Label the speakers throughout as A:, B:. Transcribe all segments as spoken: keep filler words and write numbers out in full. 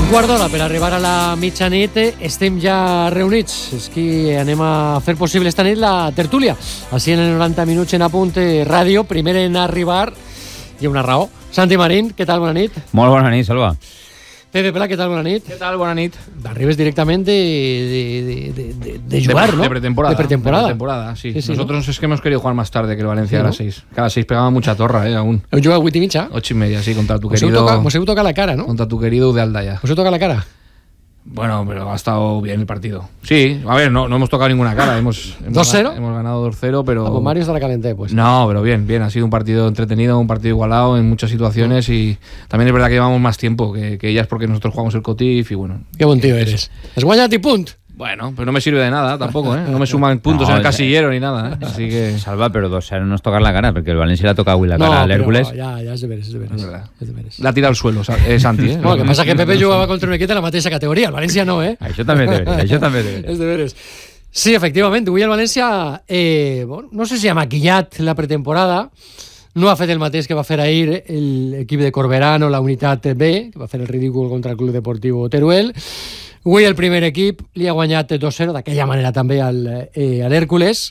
A: Un quart d'hora per arribar a la mitjanit. Estem ja reunits. És que anem a fer possible esta nit la tertúlia. Així en noranta minuts en Apunt Ràdio. Primer en arribar, hi ha una raó. Santi Marín, què tal? Bona nit.
B: Molt bona nit, Salva.
A: Pepe Pla, què tal? Bona nit.
C: ¿Qué tal? Buena nit.
A: Arribes directament de, de, de, de, de jugar,
C: de,
A: ¿no?
C: De pretemporada.
A: De pretemporada.
C: De pretemporada, sí.
A: sí, sí
C: Nosotros
A: ¿no?
C: es que hemos querido jugar más tarde que el Valencia, sí,
A: ¿no?
C: a las seis. Que a las seis pegaba mucha torra, ¿eh? Aún.
A: Heu jugat vuit i mitja?
C: Ocho y media, sí, contra tu
A: Mos
C: querido...
A: Heu tocat, mos heu tocat la cara, ¿no?
C: Contra tu querido de Aldaya.
A: Mos heu tocat la cara.
C: Bueno, pero ha estado bien el partido. Sí, a ver, no, no hemos tocado ninguna cara. Hemos, hemos
A: ¿dos cero?
C: Hemos ganado dos cero, pero...
A: Ah, pues Mario está la calenté, pues.
C: No, pero bien, bien. Ha sido un partido entretenido, un partido igualado en muchas situaciones y también es verdad que llevamos más tiempo que, que ellas porque nosotros jugamos el Cotif y bueno...
A: Qué buen tío eres. Es guanyat i punt.
C: Bueno, pero no me sirve de nada tampoco, ¿eh? No me suman puntos
B: No,
C: en el
B: ya.
C: casillero ni nada, ¿eh? Así que...
B: Salva, pero dos cero no es tocar la cara, porque el Valencia le ha tocado hoy la
A: No,
B: cara al
A: però
B: Hércules.
A: ja, ja és de veres, és de veres.
C: Es verdad.
A: És de veres.
C: La tira al suelo, eh, Santi, ¿eh?
A: No, el que passa que Pepe jugava contra un equip de la mateixa categoria. El València no, eh?
B: Això també té veres, això també té veres.
A: És de veres. Sí, efectivament, avui el València, eh, bueno, no sé si ha maquillat la pretemporada, no ha fet el mateix que va fer ahir l'equip de Corberano, la unitat B, que va fer el ridícul contra el Club Deportiu Teruel. Avui el primer equip li ha guanyat dos zero, d'aquella manera també al, eh, a l'Hèrcules,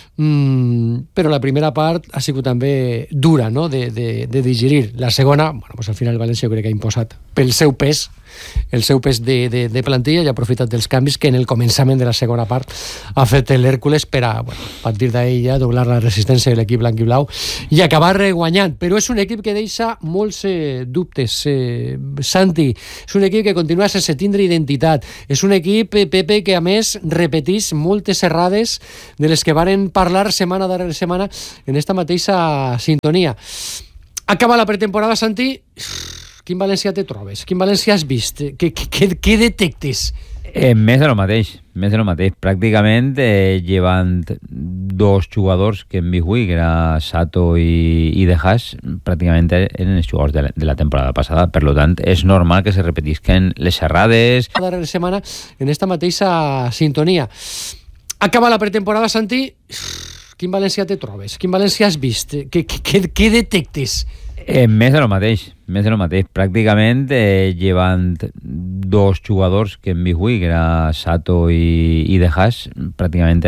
A: mm, però la primera part ha sigut també dura, no?, de, de, de digerir. La segona, bueno, pues al final el València jo crec que ha imposat pel seu pes, el seu pes de, de, de plantilla i ha aprofitat dels canvis que en el començament de la segona part ha fet l'Hèrcules per a, bueno, a partir d'ahir ja doblar la resistència de l'equip blanc i blau i acabar guanyant. Però és un equip que deixa molts eh, dubtes. Eh, Santi, és un equip que continua sense tindre identitat. És un equip, eh, Pepe, que a més repetís moltes errades de les que varen parlar setmana darrere setmana en esta mateixa sintonia. Acaba la pretemporada, Santi. Quin València te trobes? Quin València has vist? Què, què, què detectes?
B: Eh, més de lo mateix, més de lo mateix. Pràcticament eh, llevant dos jugadors que hem vist avui, que era Sato i, i De Haas, pràcticament eren els jugadors de la, de la temporada passada. Per lo tant, és normal que se repetisquen les errades.
A: Darrere setmana en esta mateixa sintonia. Acaba la pretemporada, Santi. Quin València te trobes? Quin València has vist? Què, què, què detectes?
B: Eh, més de lo mateix, més de lo mateix. Pràcticament eh, llevant dos jugadors que hem vist avui, que era Sato i, i De Haas, pràcticament